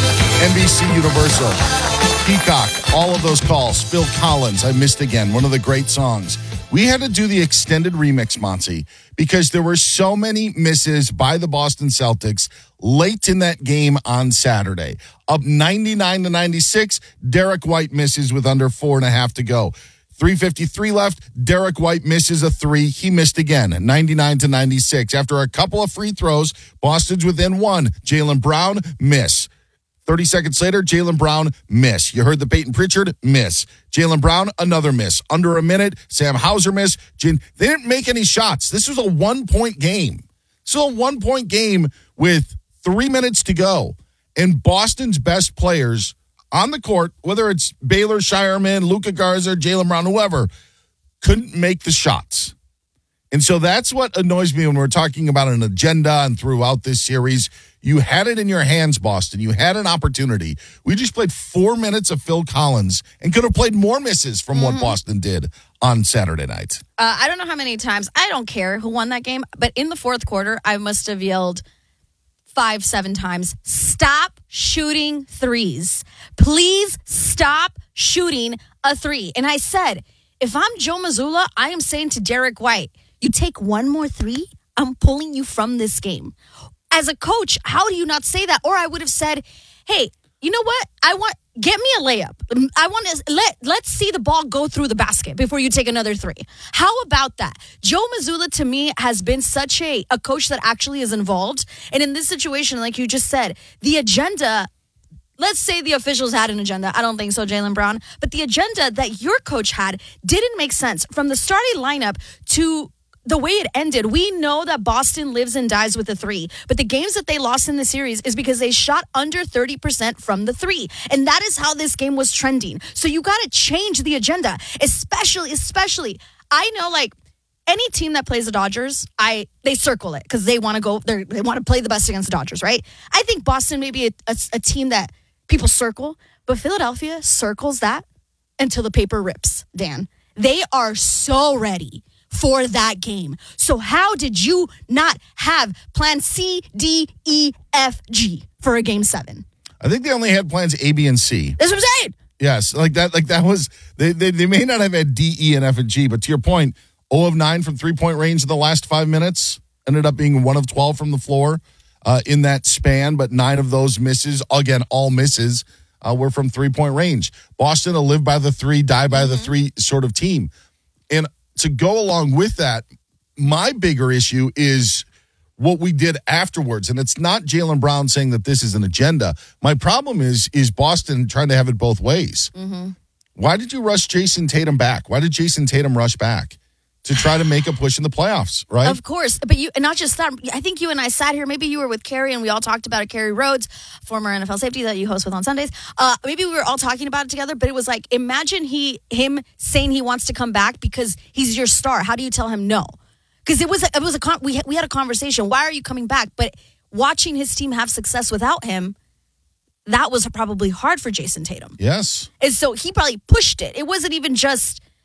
N B C Universal, Peacock, all of those calls. Phil Collins, I Missed Again, one of the great songs. We had to do the extended remix, Monty, because there were so many misses by the Boston Celtics late in that game on Saturday. Up ninety-nine to ninety-six, Derek White misses with under four and a half to go. three fifty-three left, Derek White misses a three. He missed again, ninety-nine to ninety-six. After a couple of free throws, Boston's within one. Jaylen Brown, miss. thirty seconds later, Jaylen Brown, miss. You heard the Peyton Pritchard, miss. Jaylen Brown, another miss. Under a minute, Sam Hauser, miss. They didn't make any shots. This was a one-point game. This was a one-point game with three minutes to go. And Boston's best players on the court, whether it's Baylor, Shireman, Luka Garza, Jaylen Brown, whoever, couldn't make the shots. And so that's what annoys me when we're talking about an agenda and throughout this series. You had it in your hands, Boston. You had an opportunity. We just played four minutes of Phil Collins and could have played more misses from Mm-hmm. what Boston did on Saturday night. Uh, I don't know how many times. I don't care who won that game, but in the fourth quarter, I must have yelled five, seven times, stop shooting threes. Please stop shooting a three. And I said, if I'm Joe Mazzulla, I am saying to Derek White, you take one more three, I'm pulling you from this game. As a coach, how do you not say that? Or I would have said, hey, you know what? I want, get me a layup. I want to, let, let's see the ball go through the basket before you take another three. How about that? Joe Mazzulla, to me, has been such a, a coach that actually is involved. And in this situation, like you just said, the agenda, let's say the officials had an agenda. I don't think so, Jaylen Brown. But the agenda that your coach had didn't make sense. From the starting lineup to the way it ended, we know that Boston lives and dies with the three. But the games that they lost in the series is because they shot under thirty percent from the three. And that is how this game was trending. So you got to change the agenda, especially, especially, I know like any team that plays the Dodgers, I they circle it because they want to go, they want to play the best against the Dodgers, right? I think Boston may be a, a, a team that people circle, but Philadelphia circles that until the paper rips, Dan. They are so ready for that game. So how did you not have plan C, D, E, F, G for a game seven? I think they only had plans A, B, and C. That's what I'm saying. Yes, like that. Like that was they. They, they may not have had D, E, and F and G, but to your point, zero of nine from three point range in the last five minutes. Ended up being one of twelve from the floor uh, in that span, but nine of those misses, again, all misses, uh, were from three point range. Boston, a live by the three, die by mm-hmm. the three sort of team, and to go along with that, my bigger issue is what we did afterwards. And it's not Jaylen Brown saying that this is an agenda. My problem is is Boston trying to have it both ways. Mm-hmm. Why did you rush Jason Tatum back? Why did Jason Tatum rush back? To try to make a push in the playoffs, right? Of course. But you, and not just that, I think you and I sat here, maybe you were with Carrie and we all talked about it, Carrie Rhodes, former N F L safety that you host with on Sundays. Uh, maybe we were all talking about it together, but it was like, imagine he, him saying he wants to come back because he's your star. How do you tell him no? Because it was, a, it was a, con- we, we had a conversation. Why are you coming back? But watching his team have success without him, that was probably hard for Jason Tatum. Yes. And so he probably pushed it. It wasn't even just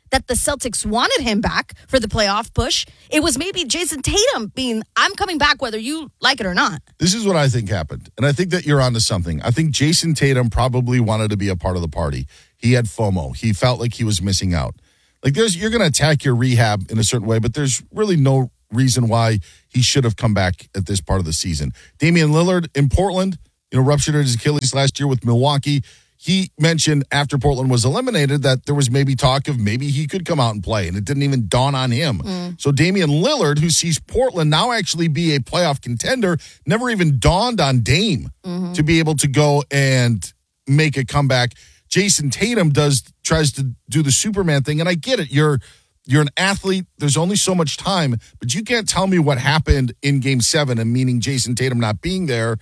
that the Celtics wanted him back for the playoff push. It was maybe Jason Tatum being, I'm coming back whether you like it or not. This is what I think happened. And I think that you're onto something. I think Jason Tatum probably wanted to be a part of the party. He had FOMO. He felt like he was missing out. Like there's, you're going to attack your rehab in a certain way, but there's really no reason why he should have come back at this part of the season. Damian Lillard in Portland, you know, ruptured his Achilles last year with Milwaukee. He mentioned after Portland was eliminated that there was maybe talk of maybe he could come out and play, and it didn't even dawn on him. Mm. So Damian Lillard, who sees Portland now actually be a playoff contender, never even dawned on Dame mm-hmm. to be able to go and make a comeback. Jason Tatum does tries to do the Superman thing, and I get it. You're you're an athlete. There's only so much time, but you can't tell me what happened in Game Seven, and meaning Jason Tatum not being there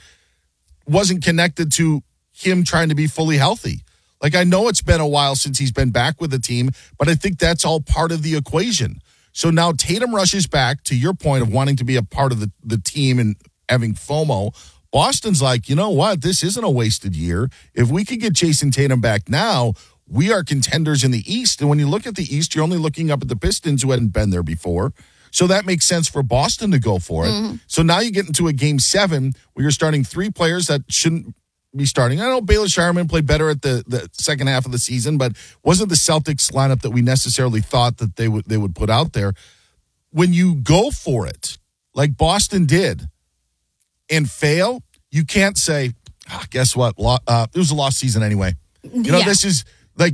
wasn't connected to him trying to be fully healthy. Like, I know it's been a while since he's been back with the team, but I think that's all part of the equation. So now Tatum rushes back, to your point of wanting to be a part of the, the team and having FOMO. Boston's like, you know what? This isn't a wasted year. If we could get Jason Tatum back now, we are contenders in the East. And when you look at the East, you're only looking up at the Pistons, who hadn't been there before. So that makes sense for Boston to go for it. Mm-hmm. So now you get into a Game seven where you're starting three players that shouldn't be starting. I know Baylor Sharman played better at the, the second half of the season, but wasn't the Celtics lineup that we necessarily thought that they would they would put out there. When you go for it, like Boston did, and fail, you can't say, oh, guess what? Uh, it was a lost season anyway. You know, yeah. This is like,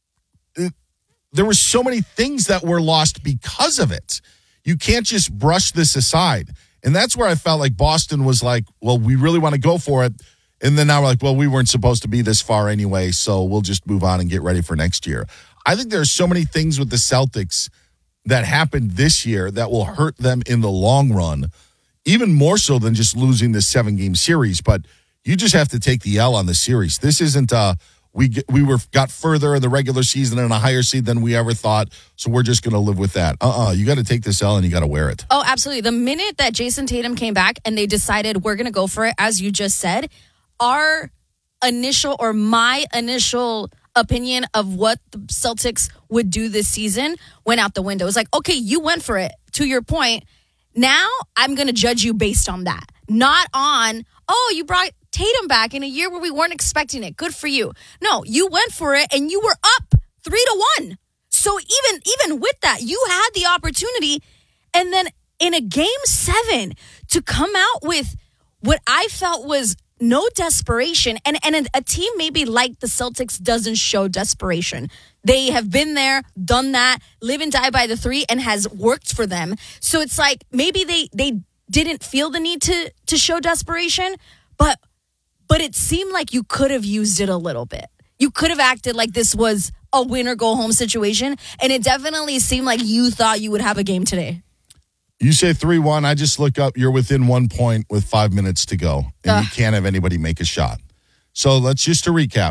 it, there were so many things that were lost because of it. You can't just brush this aside. And that's where I felt like Boston was like, well, we really want to go for it. And then now we're like, well, we weren't supposed to be this far anyway, so we'll just move on and get ready for next year. I think there are so many things with the Celtics that happened this year that will hurt them in the long run, even more so than just losing this seven-game series. But you just have to take the L on the series. This isn't uh we we were got further in the regular season and a higher seed than we ever thought, so we're just going to live with that. Uh-uh, you got to take this L and you got to wear it. Oh, absolutely. The minute that Jason Tatum came back and they decided we're going to go for it, as you just said, our initial or my initial opinion of what the Celtics would do this season went out the window. It was like, okay, you went for it. To your point, now I'm going to judge you based on that. Not on, oh, you brought Tatum back in a year where we weren't expecting it. Good for you. No, you went for it and you were up three to one. So even, even with that, you had the opportunity. And then in a game seven to come out with what I felt was no desperation, and, and a, a team maybe like the Celtics doesn't show desperation. They have been there, done that, live and die by the three, and has worked for them. So it's like maybe they they didn't feel the need to to show desperation, but but it seemed like you could have used it a little bit. You could have acted like this was a win or go home situation, and it definitely seemed like you thought you would have a game today. You say three one, I just look up, you're within one point with five minutes to go, and uh. you can't have anybody make a shot. So let's just to recap.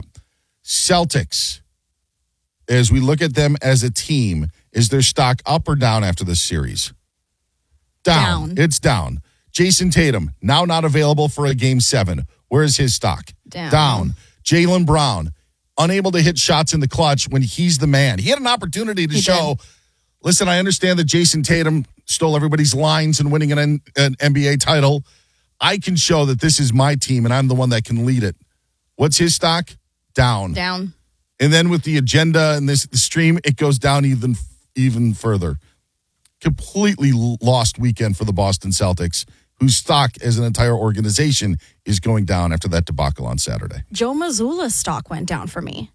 Celtics, as we look at them as a team, is their stock up or down after this series? Down. down. It's down. Jason Tatum, now not available for a game seven. Where is his stock? Down. Down. Jaylen Brown, unable to hit shots in the clutch when he's the man. He had an opportunity to he show, did. Listen, I understand that Jason Tatum stole everybody's lines and winning an, an N B A title. I can show that this is my team and I'm the one that can lead it. What's his stock? Down. Down. And then with the agenda and this the stream, it goes down even even further. Completely lost weekend for the Boston Celtics, whose stock as an entire organization is going down after that debacle on Saturday. Joe Mazzulla's stock went down for me.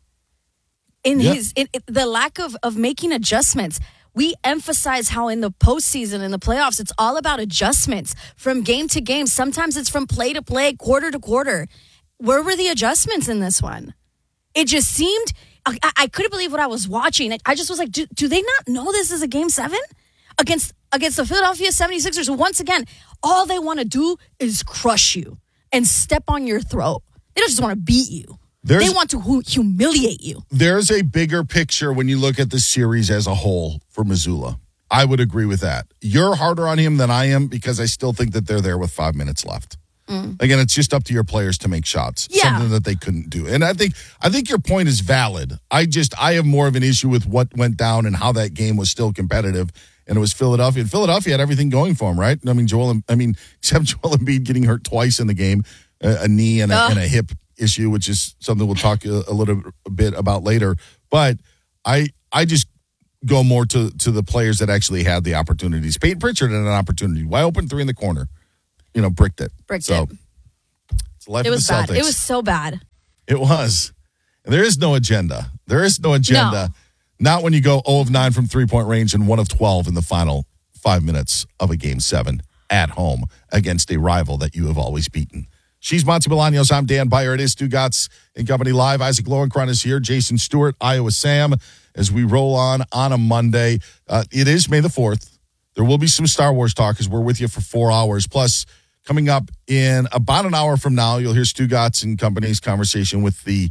In yep. his in, in the lack of, of making adjustments. We emphasize how in the postseason, in the playoffs, it's all about adjustments from game to game. Sometimes it's from play to play, quarter to quarter. Where were the adjustments in this one? It just seemed, I, I couldn't believe what I was watching. I just was like, do, do they not know this is a game seven? Against, against the Philadelphia seventy-sixers, who once again, all they want to do is crush you and step on your throat. They don't just want to beat you. There's, they want to hu- humiliate you. There's a bigger picture when you look at the series as a whole for Mazzulla. I would agree with that. You're harder on him than I am because I still think that they're there with five minutes left. Mm. Again, it's just up to your players to make shots. Yeah. Something that they couldn't do. And I think I think your point is valid. I just I have more of an issue with what went down and how that game was still competitive. And it was Philadelphia. And Philadelphia had everything going for them, right? I mean, Joel. I mean, except Joel Embiid getting hurt twice in the game, a, a knee and a, and a hip issue, which is something we'll talk a, a little bit about later. But I I just go more to to the players that actually had the opportunities. Peyton Pritchard had an opportunity, wide open three in the corner. You know, bricked it. Bricked so, it. It's the life It of was the Celtics. bad. It was so bad. It was. There is no agenda. There is no agenda. No. Not when you go zero of nine from three-point range and one of twelve in the final five minutes of a game seven at home against a rival that you have always beaten. She's Monty Bolaños. I'm Dan Beyer. It is Stu Gatz and Company Live. Isaac Lowenkron is here. Jason Stewart, Iowa Sam, as we roll on on a Monday. Uh, it is May the fourth. There will be some Star Wars talk as we're with you for four hours. Plus, coming up in about an hour from now, you'll hear Stu Gatz and Company's conversation with the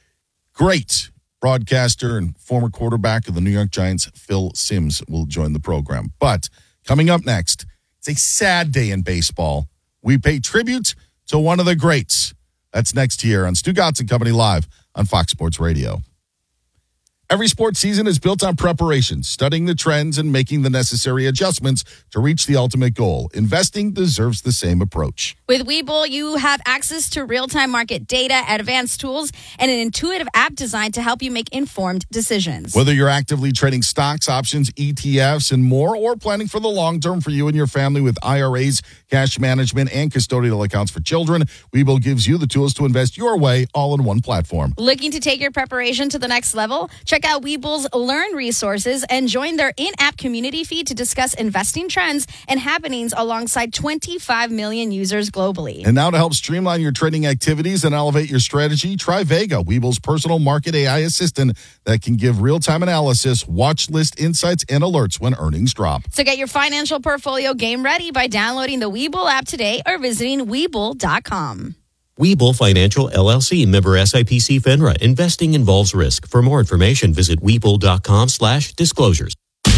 great broadcaster and former quarterback of the New York Giants, Phil Simms, will join the program. But coming up next, it's a sad day in baseball. We pay tribute to one of the greats. That's next here on Stu Gatz and Company Live on Fox Sports Radio. Every sports season is built on preparation, studying the trends and making the necessary adjustments to reach the ultimate goal. Investing deserves the same approach. With Webull, you have access to real-time market data, advanced tools, and an intuitive app designed to help you make informed decisions. Whether you're actively trading stocks, options, E T Fs, and more, or planning for the long term for you and your family with I R As, cash management, and custodial accounts for children, Webull gives you the tools to invest your way all in one platform. Looking to take your preparation to the next level? Check out Webull's Learn resources and join their in-app community feed to discuss investing trends and happenings alongside twenty-five million users globally. And now to help streamline your trading activities and elevate your strategy, try Vega, Webull's personal market A I assistant that can give real-time analysis, watch list insights, and alerts when earnings drop. So get your financial portfolio game ready by downloading the Webull app today or visiting Webull dot com. Webull Financial, L L C, member S I P C FINRA. Investing involves risk. For more information, visit Webull.com slash disclosures.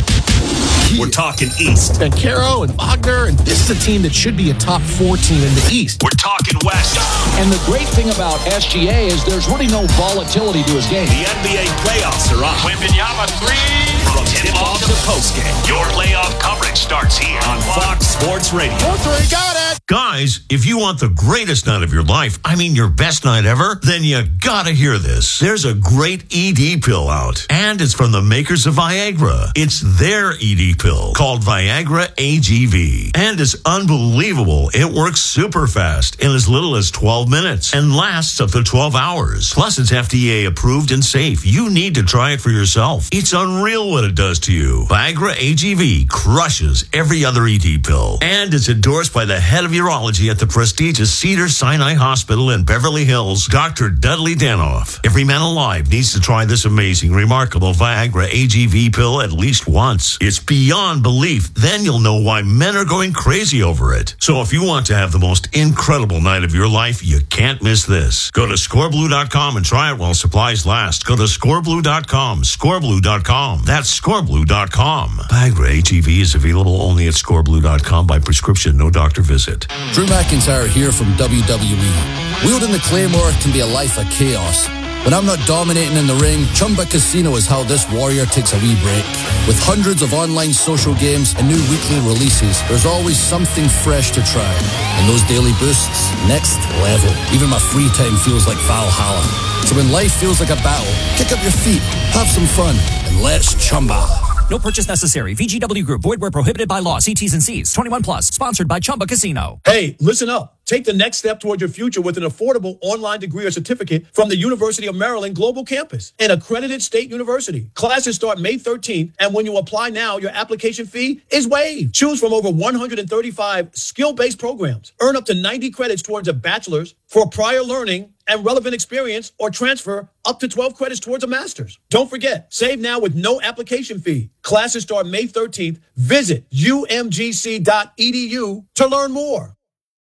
We're talking East. Caro and Wagner, and this is a team that should be a top four team in the East. We're talking West. And the great thing about S G A is there's really no volatility to his game. The N B A playoffs are on. Wembanyama three. From tip-off to postgame, your playoff coverage starts here on Fox Sports Radio. three, got it. Guys, if you want the greatest night of your life, I mean your best night ever, then you gotta hear this. There's a great E D pill out, and it's from the makers of Viagra. It's their E D pill called Viagra A G V, and it's unbelievable. It works super fast in as little as twelve minutes and lasts up to twelve hours. Plus, it's F D A approved and safe. You need to try it for yourself. It's unreal what it does to you. Viagra A G V crushes every other E D pill, and it's endorsed by the head of urology at the prestigious Cedars-Sinai Hospital in Beverly Hills, Doctor Dudley Danoff. Every man alive needs to try this amazing, remarkable Viagra A G V pill at least once. It's beyond belief. Then you'll know why men are going crazy over it. So if you want to have the most incredible night of your life, you can't miss this. Go to score blue dot com and try it while supplies last. Go to score blue dot com, score blue dot com. That's score blue dot com. Viagra A G V is available only at score blue dot com by prescription, no doctor visit. Drew McIntyre here from W W E. Wielding the Claymore can be a life of chaos. When I'm not dominating in the ring, Chumba Casino is how this warrior takes a wee break. With hundreds of online social games and new weekly releases, there's always something fresh to try. And those daily boosts, next level. Even my free time feels like Valhalla. So when life feels like a battle, kick up your feet, have some fun, and let's Chumba. No purchase necessary. V G W Group. Void where prohibited by law. See T's and C's. twenty-one plus. Sponsored by Chumba Casino. Hey, listen up. Take the next step towards your future with an affordable online degree or certificate from the University of Maryland Global Campus, an accredited state university. Classes start May thirteenth, and when you apply now, your application fee is waived. Choose from over one hundred thirty-five skill-based programs. Earn up to ninety credits towards a bachelor's for prior learning and relevant experience, or transfer up to twelve credits towards a master's. Don't forget, save now with no application fee. Classes start May thirteenth. Visit U M G C dot E D U to learn more.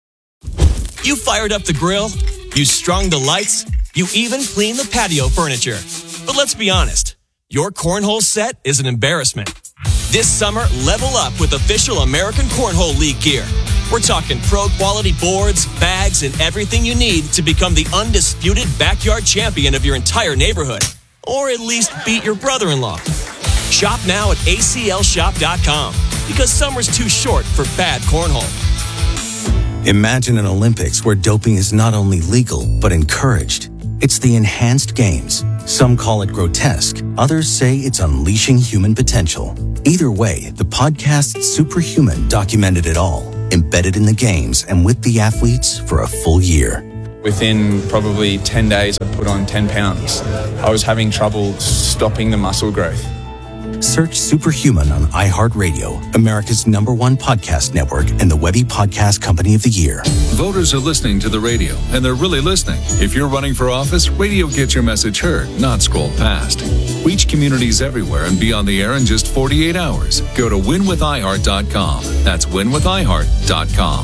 You fired up the grill, you strung the lights, you even cleaned the patio furniture. But let's be honest, your cornhole set is an embarrassment. This summer, level up with official American Cornhole League gear. We're talking pro-quality boards, bags, and everything you need to become the undisputed backyard champion of your entire neighborhood. Or at least beat your brother-in-law. Shop now at A C L shop dot com because summer's too short for bad cornhole. Imagine an Olympics where doping is not only legal, but encouraged. It's the enhanced games. Some call it grotesque. Others say it's unleashing human potential. Either way, the podcast Superhuman documented it all, embedded in the games and with the athletes for a full year. Within probably ten days, I put on ten pounds. I was having trouble stopping the muscle growth. Search Superhuman on iHeartRadio, America's number one podcast network and the Webby Podcast Company of the Year. Voters are listening to the radio, and they're really listening. If you're running for office, radio gets your message heard, not scrolled past. Reach communities everywhere and be on the air in just forty-eight hours. Go to win with i heart dot com. That's win with i heart dot com.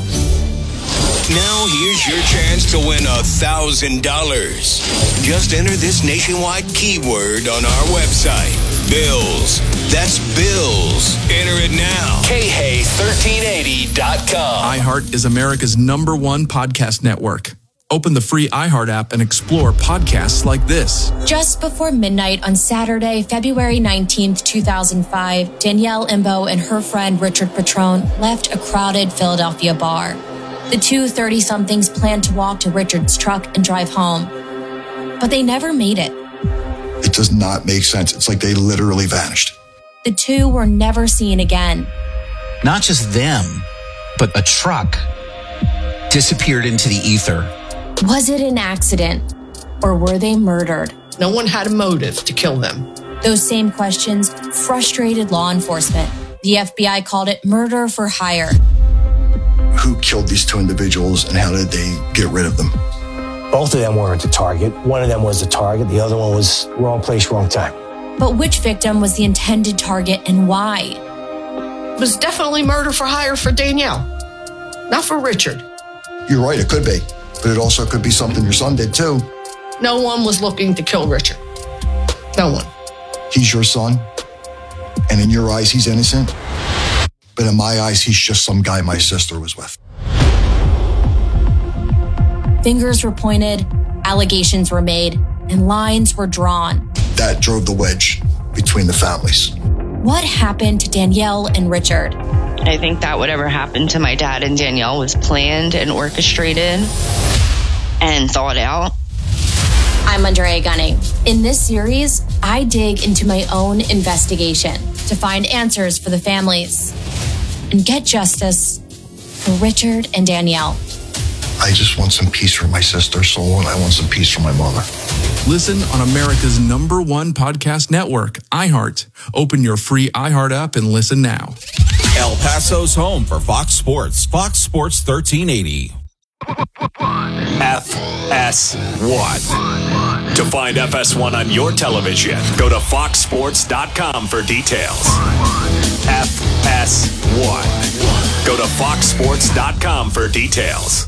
Now here's your chance to win a thousand dollars. Just enter this nationwide keyword on our website. Bills. That's bills. Enter it now. K H A thirteen eighty dot com. iHeart is America's number one podcast network. Open the free iHeart app and explore podcasts like this. Just before midnight on Saturday, February nineteenth, two thousand five, Danielle Imbo and her friend Richard Petrone left a crowded Philadelphia bar. The two thirty-somethings planned to walk to Richard's truck and drive home, but they never made it. It does not make sense. It's like they literally vanished. The two were never seen again. Not just them, but a truck disappeared into the ether. Was it an accident, or were they murdered? No one had a motive to kill them. Those same questions frustrated law enforcement. The F B I called it murder for hire. Who killed these two individuals and how did they get rid of them? Both of them weren't the target. One of them was the target. The other one was wrong place, wrong time. But which victim was the intended target and why? It was definitely murder for hire for Danielle, not for Richard. You're right, it could be. But it also could be something your son did too. No one was looking to kill Richard. No one. He's your son, and in your eyes, he's innocent. But in my eyes, he's just some guy my sister was with. Fingers were pointed, allegations were made, and lines were drawn. That drove the wedge between the families. What happened to Danielle and Richard? I think that whatever happened to my dad and Danielle was planned and orchestrated and thought out. I'm Andrea Gunning. In this series, I dig into my own investigation to find answers for the families and get justice for Richard and Danielle. I just want some peace for my sister's soul, and I want some peace for my mother. Listen on America's number one podcast network, iHeart. Open your free iHeart app and listen now. El Paso's home for Fox Sports. Fox Sports thirteen eighty. F S one. To find F S one on your television, go to fox sports dot com for details. F S one. Go to fox sports dot com for details.